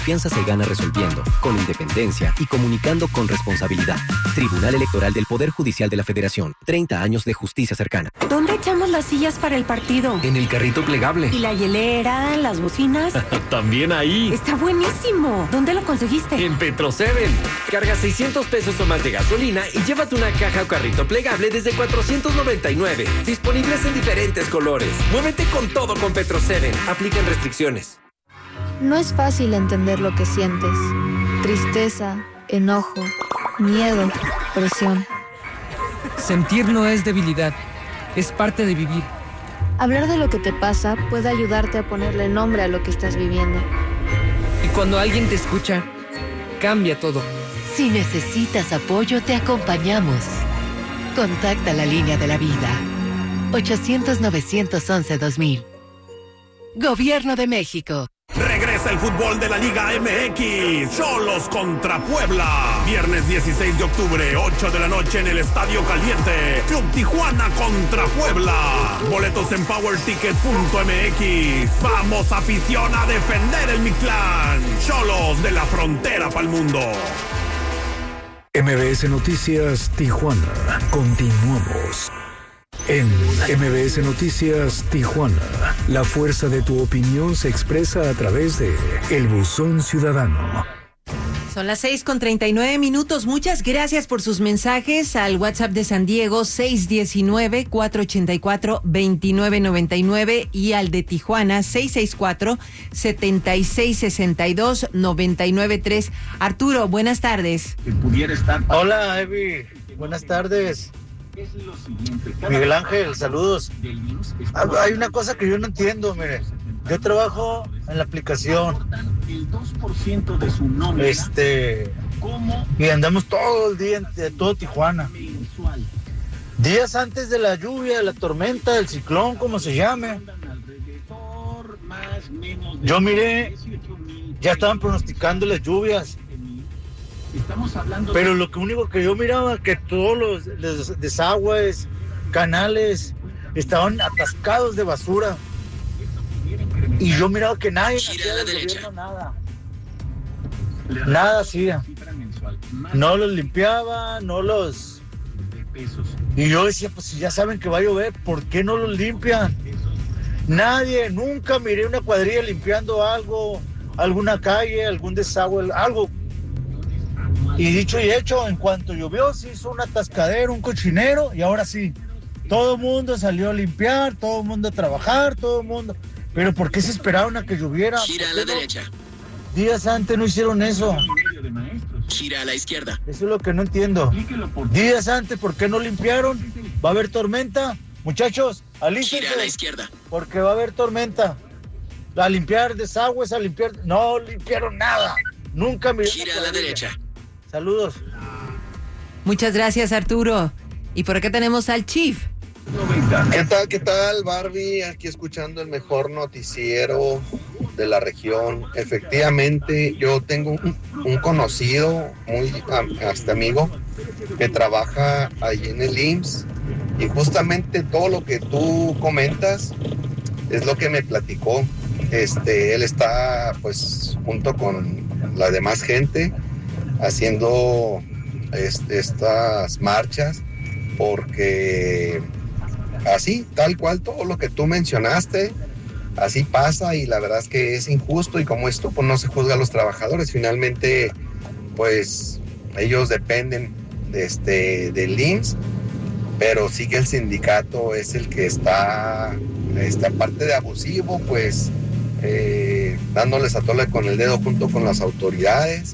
Confianza se gana resolviendo, con independencia y comunicando con responsabilidad. Tribunal Electoral del Poder Judicial de la Federación. 30 años de justicia cercana. ¿Dónde echamos las sillas para el partido? En el carrito plegable. ¿Y la hielera, las bocinas? También ahí. Está buenísimo. ¿Dónde lo conseguiste? En Petro 7. Carga 600 pesos o más de gasolina y llévate una caja o carrito plegable desde 499. Disponibles en diferentes colores. Muévete con todo con Petro 7. Aplican restricciones. No es fácil entender lo que sientes. Tristeza, enojo, miedo, presión. Sentir no es debilidad, es parte de vivir. Hablar de lo que te pasa puede ayudarte a ponerle nombre a lo que estás viviendo. Y cuando alguien te escucha, cambia todo. Si necesitas apoyo, te acompañamos. Contacta la línea de la vida. 800-911-2000. Gobierno de México. Regresa el fútbol de la Liga MX. Xolos contra Puebla. Viernes 16 de octubre, 8 de la noche en el Estadio Caliente. Club Tijuana contra Puebla. Boletos en powerticket.mx. Vamos, afición, a defender el Mictlán. Xolos de la frontera para el mundo. MBS Noticias Tijuana. Continuamos. En MBS Noticias Tijuana, la fuerza de tu opinión se expresa a través de El Buzón Ciudadano. Son las 6:39. Muchas gracias por sus mensajes al WhatsApp de San Diego 619-484-2999 y al de Tijuana 664-7662-993. Arturo, buenas tardes. Hola, Evi. Buenas tardes. Miguel Ángel, saludos. Hay una cosa que yo no entiendo, mire. Yo trabajo en la aplicación. Y andamos todo el día en todo Tijuana. Días antes de la lluvia, de la tormenta, del ciclón, como se llame. Yo miré, ya estaban pronosticando las lluvias. Pero lo único que yo miraba, que todos los desagües, canales, estaban atascados de basura. Y yo miraba que nadie hacía del gobierno nada. Nada hacía. No los limpiaba, no los... Y yo decía, pues si ya saben que va a llover, ¿por qué no los limpian? Nadie, nunca miré una cuadrilla limpiando algo, alguna calle, algún desagüe, algo. Y dicho y hecho, en cuanto llovió, se hizo un atascadero, un cochinero, y ahora sí, todo el mundo salió a limpiar, todo el mundo a trabajar, todo el mundo. Pero ¿por qué se esperaron a que lloviera? Gira a la derecha. Días antes no hicieron eso. Gira a la izquierda. Eso es lo que no entiendo. Días antes, ¿por qué no limpiaron? ¿Va a haber tormenta? Muchachos, alístense. Gira a la izquierda. Porque va a haber tormenta. A limpiar desagües, a limpiar... No limpiaron nada. Nunca me... Gira a la derecha. Saludos. Muchas gracias, Arturo. Y por acá tenemos al Chief. ¿Qué tal, Barbie? Aquí escuchando el mejor noticiero de la región. Efectivamente, yo tengo un conocido, hasta amigo, que trabaja ahí en el IMSS, y justamente todo lo que tú comentas es lo que me platicó. Él está, pues, junto con la demás gente, haciendo estas marchas, porque así, tal cual, todo lo que tú mencionaste, así pasa, y la verdad es que es injusto, y como esto, pues no se juzga a los trabajadores. Finalmente, pues ellos dependen del IMSS, pero sí que el sindicato es el que está, aparte de abusivo, pues dándoles a tole con el dedo junto con las autoridades.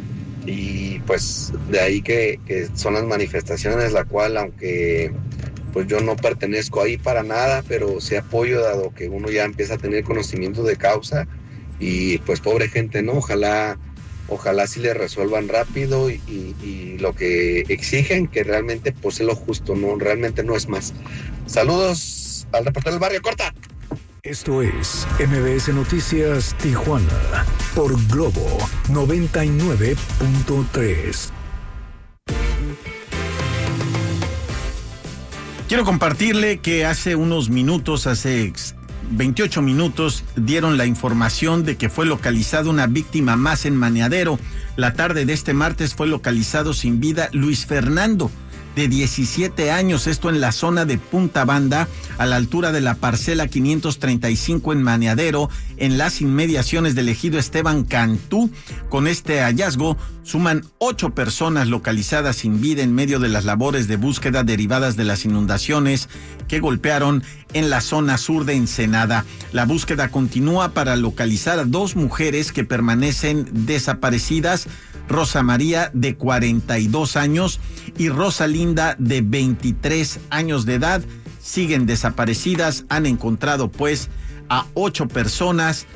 Y pues de ahí que son las manifestaciones, la cual, aunque pues yo no pertenezco ahí para nada, pero sí apoyo, dado que uno ya empieza a tener conocimiento de causa, y pues pobre gente, ¿no? Ojalá sí le resuelvan rápido, y lo que exigen, que realmente pues es lo justo, ¿no? Realmente no es más. Saludos al reportero del barrio, corta. Esto es MBS Noticias Tijuana por Globo 99.3. Quiero compartirle que hace unos minutos, hace 28 minutos dieron la información de que fue localizada una víctima más en Maniadero. La tarde de este martes fue localizado sin vida Luis Fernando, de 17 años, esto en la zona de Punta Banda, a la altura de la parcela 535 en Maniadero, en las inmediaciones del ejido Esteban Cantú. Con este hallazgo suman 8 personas localizadas sin vida en medio de las labores de búsqueda derivadas de las inundaciones que golpearon en la zona sur de Ensenada. La búsqueda continúa para localizar a 2 mujeres que permanecen desaparecidas: Rosa María, de 42 años, y Rosalinda, de 23 años de edad. Siguen desaparecidas. Han encontrado pues a 8 personas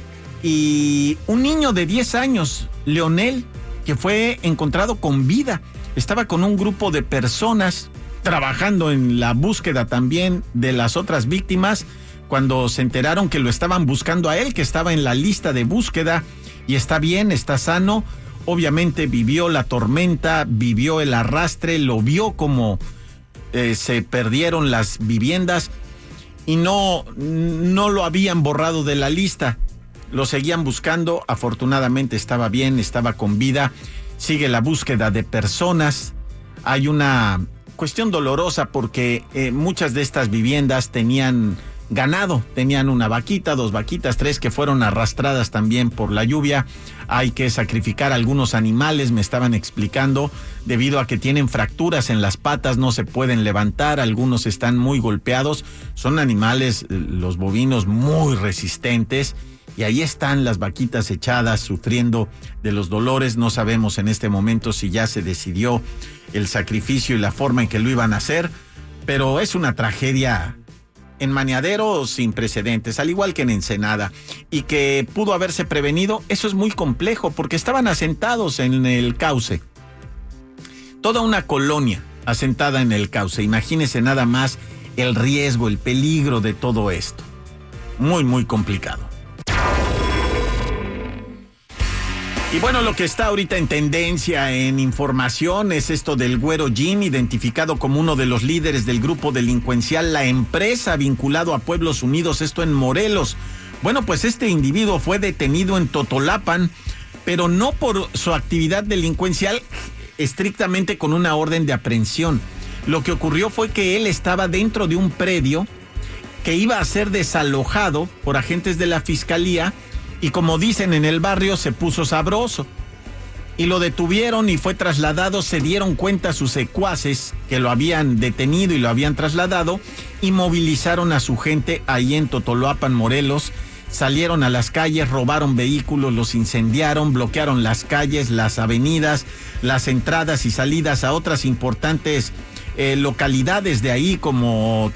y un niño de 10 años, Leonel, que fue encontrado con vida. Estaba con un grupo de personas trabajando en la búsqueda también de las otras víctimas, cuando se enteraron que lo estaban buscando a él, que estaba en la lista de búsqueda, y está bien, está sano. Obviamente vivió la tormenta, vivió el arrastre, lo vio como se perdieron las viviendas y no lo habían borrado de la lista. Lo seguían buscando. Afortunadamente estaba bien, estaba con vida. Sigue la búsqueda de personas. Hay una cuestión dolorosa porque muchas de estas viviendas tenían ganado, tenían una vaquita, 2 vaquitas, 3 que fueron arrastradas también por la lluvia. Hay que sacrificar algunos animales, me estaban explicando, debido a que tienen fracturas en las patas, no se pueden levantar, algunos están muy golpeados. Son animales, los bovinos, muy resistentes, y ahí están las vaquitas echadas, sufriendo de los dolores. No sabemos en este momento si ya se decidió el sacrificio y la forma en que lo iban a hacer, pero es una tragedia en Maniadero sin precedentes, al igual que en Ensenada, y que pudo haberse prevenido. Eso es muy complejo porque estaban asentados en el cauce, toda una colonia asentada en el cauce. Imagínese nada más el riesgo, el peligro de todo esto. Muy, muy complicado. Y bueno, lo que está ahorita en tendencia en información es esto del Güero Jim, identificado como uno de los líderes del grupo delincuencial La Empresa, vinculado a Pueblos Unidos, esto en Morelos. Bueno, pues este individuo fue detenido en Totolapan, pero no por su actividad delincuencial, estrictamente con una orden de aprehensión. Lo que ocurrió fue que él estaba dentro de un predio que iba a ser desalojado por agentes de la fiscalía, y como dicen en el barrio, se puso sabroso. Y lo detuvieron y fue trasladado. Se dieron cuenta sus secuaces que lo habían detenido y lo habían trasladado, y movilizaron a su gente ahí en Totolapan, Morelos. Salieron a las calles, robaron vehículos, los incendiaron, bloquearon las calles, las avenidas, las entradas y salidas a otras importantes localidades de ahí, como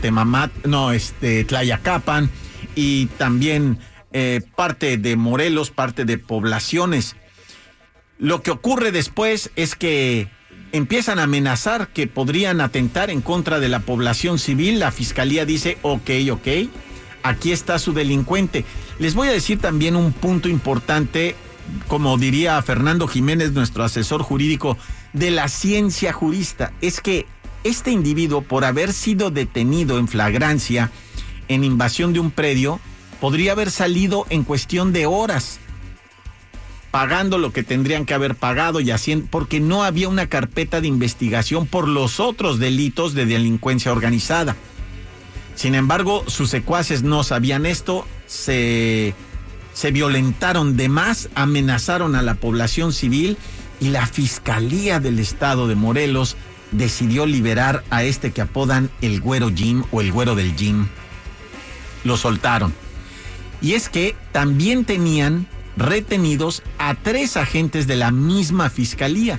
Tlayacapan, y también parte de Morelos, parte de poblaciones. Lo que ocurre después es que empiezan a amenazar que podrían atentar en contra de la población civil. La fiscalía dice, ok, aquí está su delincuente. Les voy a decir también un punto importante, como diría Fernando Jiménez, nuestro asesor jurídico de la ciencia jurista, es que este individuo, por haber sido detenido en flagrancia en invasión de un predio, podría haber salido en cuestión de horas, pagando lo que tendrían que haber pagado y haciendo, porque no había una carpeta de investigación por los otros delitos de delincuencia organizada. Sin embargo, sus secuaces no sabían esto, se violentaron de más, amenazaron a la población civil, y la Fiscalía del Estado de Morelos decidió liberar a este que apodan el Güero Jim o el Güero del Jim. Lo soltaron. Y es que también tenían retenidos a 3 agentes de la misma fiscalía,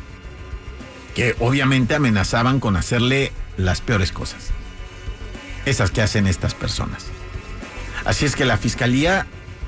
que obviamente amenazaban con hacerle las peores cosas, esas que hacen estas personas. Así es que la fiscalía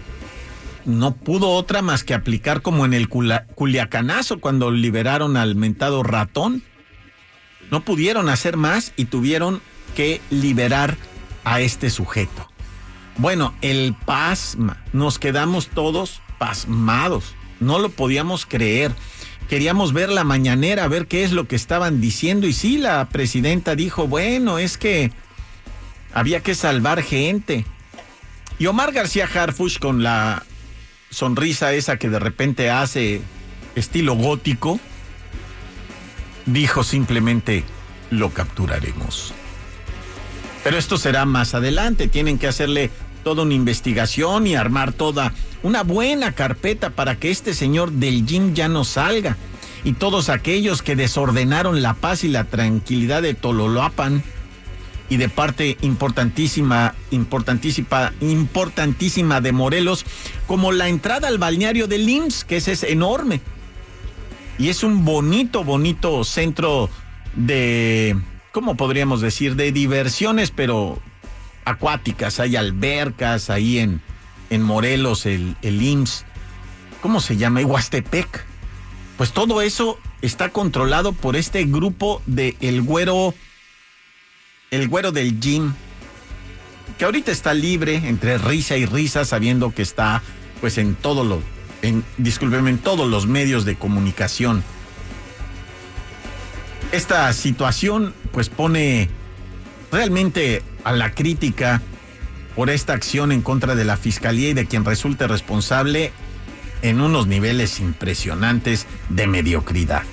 no pudo otra más que aplicar como en el Culiacanazo, cuando liberaron al mentado ratón. No pudieron hacer más y tuvieron que liberar a este sujeto. Bueno, el pasma, nos quedamos todos pasmados, no lo podíamos creer. Queríamos ver la mañanera, ver qué es lo que estaban diciendo, y sí, la presidenta dijo, bueno, es que había que salvar gente. Y Omar García Harfuch, con la sonrisa esa que de repente hace estilo gótico, dijo simplemente: lo capturaremos. Pero esto será más adelante, tienen que hacerle toda una investigación y armar toda una buena carpeta para que este señor del gym ya no salga. Y todos aquellos que desordenaron la paz y la tranquilidad de Tololoapan y de parte importantísima de Morelos, como la entrada al balneario del IMSS, que ese es enorme. Y es un bonito centro de, ¿cómo podríamos decir? De diversiones, pero acuáticas. Hay albercas ahí en Morelos, el IMSS. ¿Cómo se llama? Huastepec. Pues todo eso está controlado por este grupo de el güero del gym, que ahorita está libre entre risa y risa, sabiendo que está pues en todos los medios de comunicación. Esta situación pues pone realmente a la crítica por esta acción en contra de la Fiscalía y de quien resulte responsable en unos niveles impresionantes de mediocridad.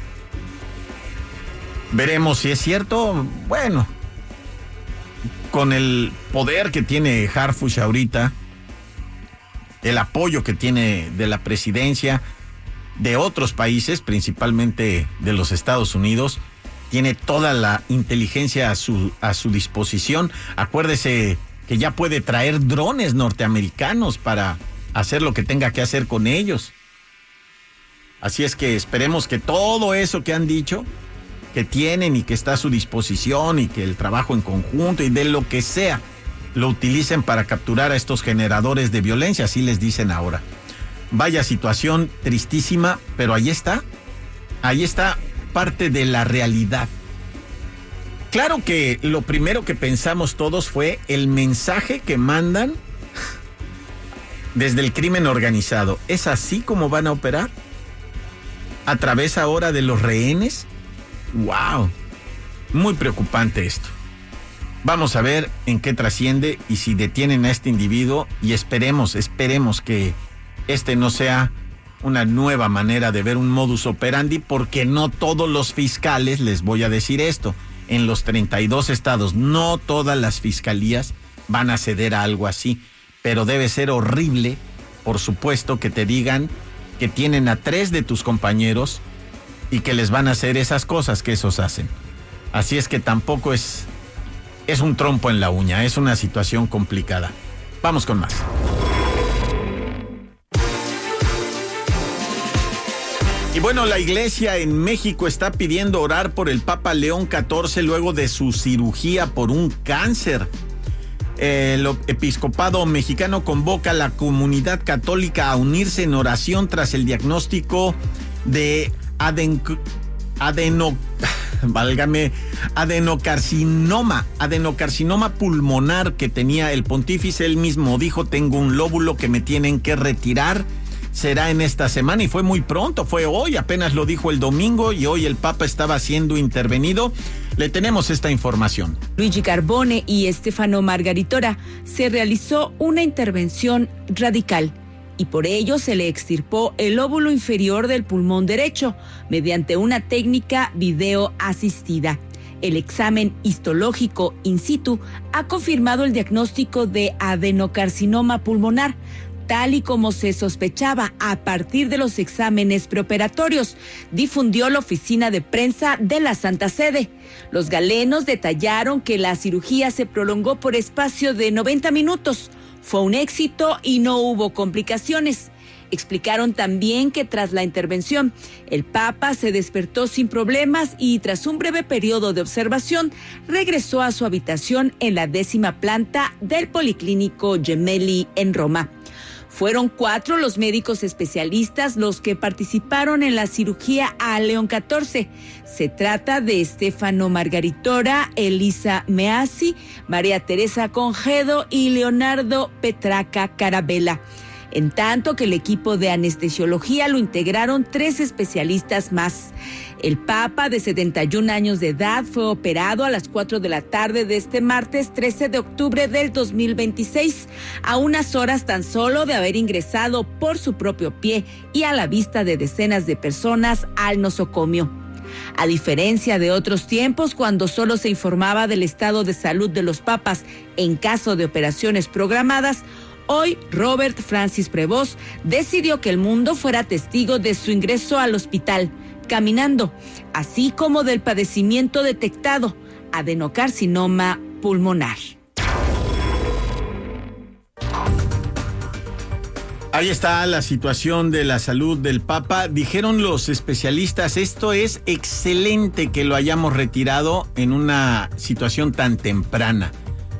Veremos si es cierto. Bueno, con el poder que tiene Harfuch ahorita, el apoyo que tiene de la presidencia, de otros países, principalmente de los Estados Unidos, tiene toda la inteligencia a su disposición. Acuérdese que ya puede traer drones norteamericanos para hacer lo que tenga que hacer con ellos. Así es que esperemos que todo eso que han dicho, que tienen y que está a su disposición, y que el trabajo en conjunto y de lo que sea, lo utilicen para capturar a estos generadores de violencia, así les dicen ahora. Vaya situación tristísima, pero ahí está parte de la realidad. Claro que lo primero que pensamos todos fue el mensaje que mandan desde el crimen organizado. ¿Es así como van a operar? ¿A través ahora de los rehenes? ¡Wow! Muy preocupante esto. Vamos a ver en qué trasciende y si detienen a este individuo, y esperemos que este no sea una nueva manera de ver un modus operandi, porque no todos los fiscales, les voy a decir esto, en los 32 estados, no todas las fiscalías van a ceder a algo así, pero debe ser horrible, por supuesto, que te digan que tienen a 3 de tus compañeros y que les van a hacer esas cosas que esos hacen. Así es que tampoco es un trompo en la uña, es una situación complicada. Vamos con más. Y bueno, la iglesia en México está pidiendo orar por el Papa León XIV luego de su cirugía por un cáncer. El episcopado mexicano convoca a la comunidad católica a unirse en oración tras el diagnóstico de adenocarcinoma pulmonar que tenía el pontífice. Él mismo dijo: tengo un lóbulo que me tienen que retirar. Será en esta semana, y fue muy pronto, fue hoy, apenas lo dijo el domingo, y hoy el Papa estaba siendo intervenido. Le tenemos esta información. Luigi Carbone y Stefano Margaritora se realizó una intervención radical y por ello se le extirpó el lóbulo inferior del pulmón derecho mediante una técnica video asistida. El examen histológico in situ ha confirmado el diagnóstico de adenocarcinoma pulmonar, tal y como se sospechaba a partir de los exámenes preoperatorios, difundió la oficina de prensa de la Santa Sede. Los galenos detallaron que la cirugía se prolongó por espacio de 90 minutos. Fue un éxito y no hubo complicaciones. Explicaron también que tras la intervención, el Papa se despertó sin problemas y tras un breve periodo de observación, regresó a su habitación en la 10ª planta del Policlínico Gemelli en Roma. Fueron 4 los médicos especialistas los que participaron en la cirugía a León XIV. Se trata de Stefano Margaritora, Elisa Meazzi, María Teresa Conjedo y Leonardo Petraca Carabella. en tanto que el equipo de anestesiología lo integraron 3 especialistas más. El Papa, de 71 años de edad, fue operado a las 4 de la tarde de este martes 13 de octubre del 2026, a unas horas tan solo de haber ingresado por su propio pie y a la vista de decenas de personas al nosocomio. A diferencia de otros tiempos, cuando solo se informaba del estado de salud de los papas en caso de operaciones programadas, hoy Robert Francis Prevost decidió que el mundo fuera testigo de su ingreso al hospital, caminando, así como del padecimiento detectado, adenocarcinoma pulmonar. Ahí está la situación de la salud del Papa. Dijeron los especialistas, esto es excelente que lo hayamos retirado en una situación tan temprana.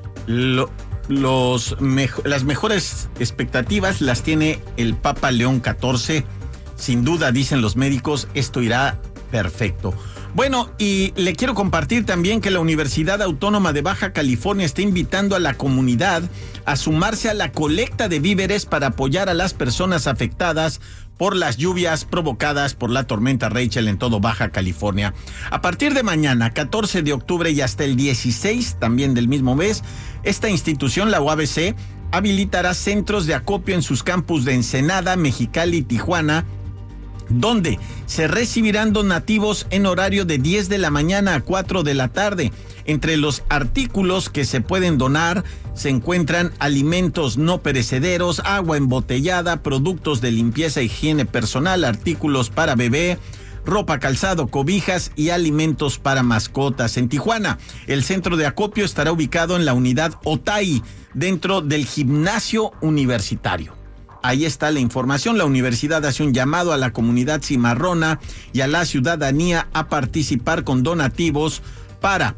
Las mejores expectativas las tiene el Papa León XIV. Sin duda, dicen los médicos, esto irá perfecto. Bueno, y le quiero compartir también que la Universidad Autónoma de Baja California está invitando a la comunidad a sumarse a la colecta de víveres para apoyar a las personas afectadas por las lluvias provocadas por la tormenta Rachel en todo Baja California. A partir de mañana, 14 de octubre y hasta el 16 también del mismo mes, esta institución, la UABC, habilitará centros de acopio en sus campus de Ensenada, Mexicali y Tijuana, donde se recibirán donativos en horario de 10 de la mañana a 4 de la tarde. Entre los artículos que se pueden donar se encuentran alimentos no perecederos, agua embotellada, productos de limpieza e higiene personal, artículos para bebé, ropa, calzado, cobijas y alimentos para mascotas. En Tijuana, el centro de acopio estará ubicado en la unidad Otay, dentro del gimnasio universitario. Ahí está la información. La universidad hace un llamado a la comunidad cimarrona y a la ciudadanía a participar con donativos para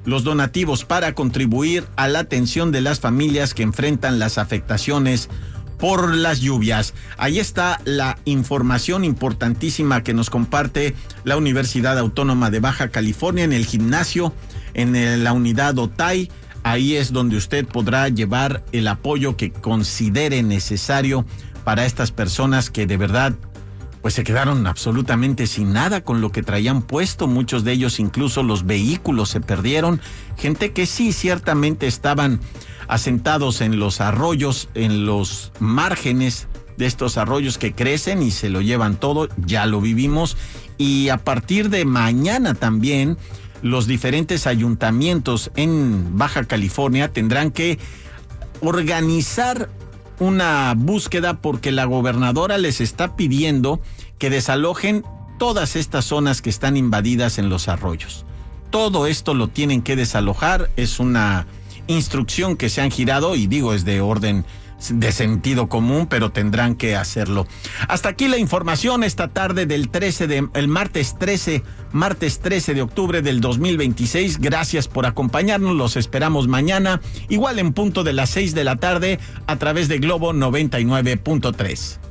contribuir a la atención de las familias que enfrentan las afectaciones por las lluvias. Ahí está la información importantísima que nos comparte la Universidad Autónoma de Baja California en el gimnasio, en la unidad Otay. Ahí es donde usted podrá llevar el apoyo que considere necesario para estas personas que de verdad pues se quedaron absolutamente sin nada con lo que traían puesto. Muchos de ellos, incluso los vehículos se perdieron. Gente que sí, ciertamente estaban asentados en los arroyos, en los márgenes de estos arroyos que crecen y se lo llevan todo. Ya lo vivimos. Y a partir de mañana también, los diferentes ayuntamientos en Baja California tendrán que organizar una búsqueda porque la gobernadora les está pidiendo que desalojen todas estas zonas que están invadidas en los arroyos. Todo esto lo tienen que desalojar, es una instrucción que se han girado y digo es de orden de sentido común, pero tendrán que hacerlo. Hasta aquí la información esta tarde del martes 13 de octubre del 2026. Gracias por acompañarnos, los esperamos mañana, igual en punto de las 6 de la tarde a través de Globo 99.3.